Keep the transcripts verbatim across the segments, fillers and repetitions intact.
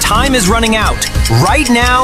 time is running out. Right now,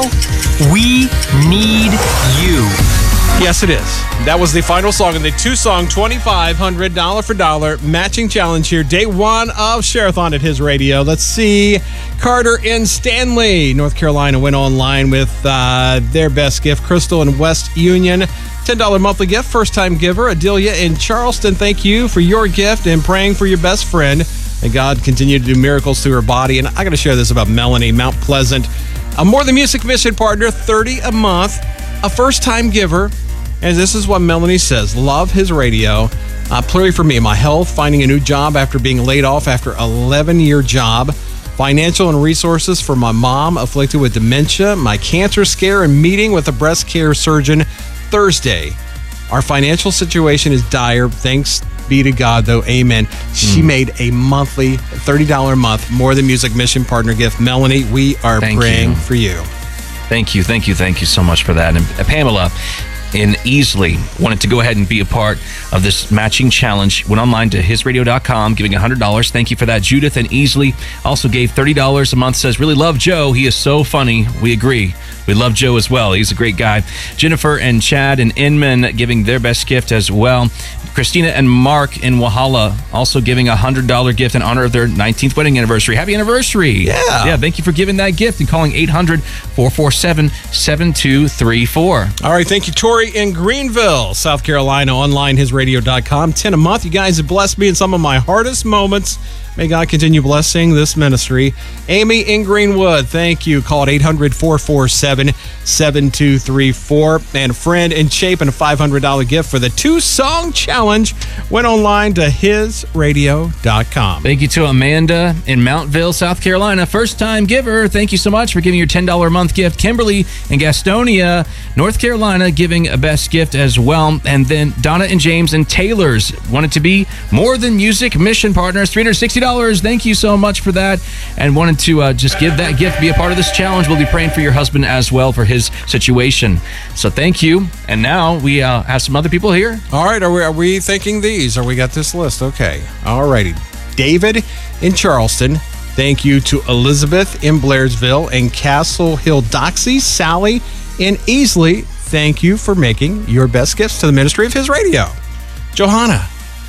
we need you. Yes, it is. That was the final song in the two-song, twenty-five hundred dollars for dollar matching challenge here. Day one of Share-a-thon at His Radio. Let's see. Carter in Stanley, North Carolina, went online with uh, their best gift. Crystal in West Union, ten dollars monthly gift. First-time giver, Adelia in Charleston. Thank you for your gift and praying for your best friend. And God continue to do miracles through her body. And I got to share this about Melanie, Mount Pleasant. A More Than Music mission partner, thirty dollars a month. A first-time giver. And this is what Melanie says. Love His Radio. Uh, pray for me, my health, finding a new job after being laid off after an eleven-year job. Financial and resources for my mom afflicted with dementia. My cancer scare and meeting with a breast care surgeon Thursday. Our financial situation is dire. Thanks be to God, though. Amen. She mm. made a monthly thirty dollars a month More Than Music mission partner gift. Melanie, we are Thank praying you. for you. Thank you, thank you, thank you so much for that. And uh, Pamela in Easley wanted to go ahead and be a part of this matching challenge. Went online to his radio dot com, giving one hundred dollars. Thank you for that. Judith in Easley also gave thirty dollars a month, says, really love Joe. He is so funny. We agree. We love Joe as well. He's a great guy. Jennifer and Chad in Inman giving their best gift as well. Christina and Mark in Wahala also giving a one hundred dollars gift in honor of their nineteenth wedding anniversary. Happy anniversary. Yeah. Yeah, thank you for giving that gift and calling eight hundred, four four seven, seven two three four. All right, thank you, Tori in Greenville, South Carolina, online his radio dot com. ten a month. You guys have blessed me in some of my hardest moments. May God continue blessing this ministry. Amy in Greenwood, thank you. Call it eight hundred, four four seven, seven two three four. And a friend in Chapin, a five hundred dollars gift for the two-song challenge. Went online to his radio dot com. Thank you to Amanda in Mountville, South Carolina. First-time giver. Thank you so much for giving your ten dollars a month gift. Kimberly in Gastonia, North Carolina, giving a best gift as well. And then Donna and James in Taylor's wanted to be More Than Music mission partners, three hundred sixty dollars. Thank you so much for that. And wanted to uh, just give that gift, be a part of this challenge. We'll be praying for your husband as well for his situation. So thank you. And now we uh, have some other people here. All right, are we, are we thinking these? Or we got this list? Okay. All righty. David in Charleston. Thank you to Elizabeth in Blairsville and Castle Hill Doxy. Sally in Easley. Thank you for making your best gifts to the ministry of His Radio. Johanna.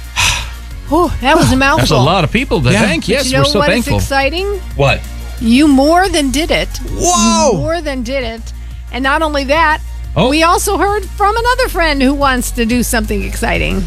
Oh, that was a mouthful. That's a lot of people to Yeah. thank. Yes, you know we're so what thankful. is exciting? What? You more than did it. Whoa! You more than did it. And not only that, Oh. we also heard from another friend who wants to do something exciting.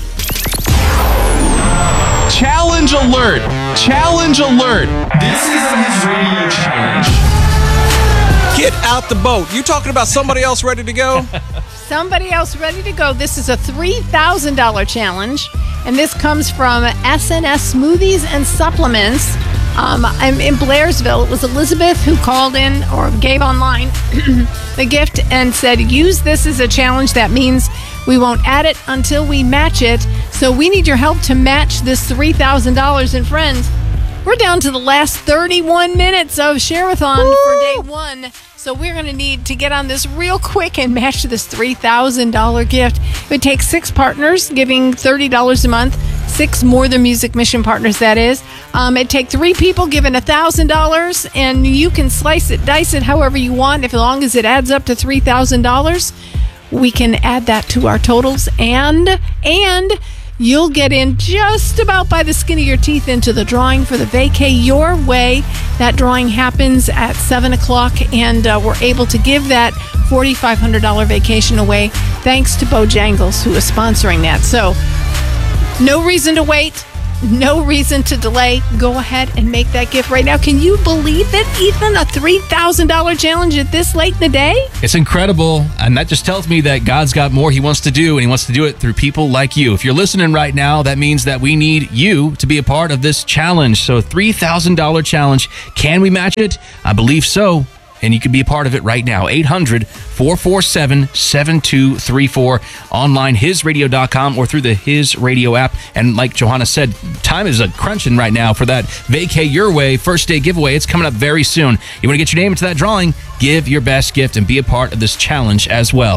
Challenge alert! Challenge alert! This is the His Radio Challenge. Get out the boat. You talking about somebody else ready to go? Somebody else ready to go. This is a three thousand dollars challenge, and this comes from S N S Smoothies and Supplements. Um, I'm in Blairsville. It was Elizabeth who called in or gave online the gift and said, use this as a challenge. That means we won't add it until we match it. So we need your help to match this three thousand dollars. And friends, we're down to the last thirty-one minutes of Share-a-thon for day one. So we're going to need to get on this real quick and match this three thousand dollars gift. It would take six partners giving thirty dollars a month, six More Than Music mission partners, that is. Um, it'd take three people giving one thousand dollars, and you can slice it, dice it however you want. If as long as it adds up to three thousand dollars, we can add that to our totals, and and you'll get in just about by the skin of your teeth into the drawing for the Vacay Your Way. That drawing happens at seven o'clock, and uh, we're able to give that four thousand five hundred dollars vacation away thanks to Bojangles, who is sponsoring that. So no reason to wait. No reason to delay. Go ahead and make that gift right now. Can you believe it, Ethan? A three thousand dollars challenge at this late in the day? It's incredible, and that just tells me that God's got more He wants to do, and He wants to do it through people like you. If you're listening right now, that means that we need you to be a part of this challenge. So three thousand dollars challenge. Can we match it? I believe so, and you can be a part of it right now. eight hundred, four four seven, seven two three four, online his radio dot com or through the His Radio app. And like Johanna said, time is a crunching right now for that Vacay Your Way first day giveaway. It's coming up very soon. You want to get your name into that drawing? Give your best gift and be a part of this challenge as well.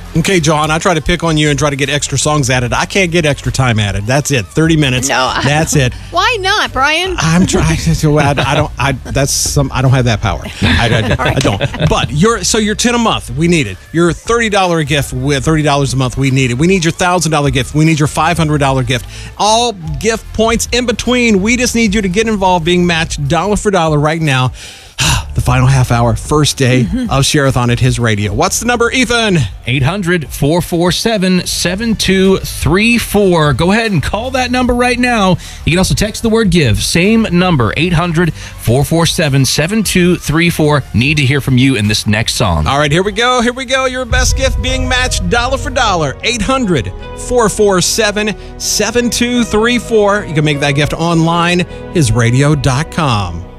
Okay, John, I try to pick on you and try to get extra songs added. I can't get extra time added. That's it. thirty minutes. No, I that's it. Why not, Brian? I'm trying to. I, I don't. I that's some. I don't have that power. I, I, I don't. But you're so you're ten a month. We need it. Your thirty dollar gift with thirty dollars a month. We need it. We need your thousand dollar gift. We need your five hundred dollar gift. All gift points in between. We just need you to get involved, being matched dollar for dollar right now. The final half hour, first day Mm-hmm. of Share-a-thon at his radio. What's the number, Ethan? eight hundred, four four seven, seven two three four. Go ahead and call that number right now. You can also text the word give. Same number, eight hundred, four four seven, seven two three four. Need to hear from you in this next song. All right, here we go. Here we go. Your best gift being matched dollar for dollar. eight hundred, four four seven, seven two three four. You can make that gift online, his radio dot com.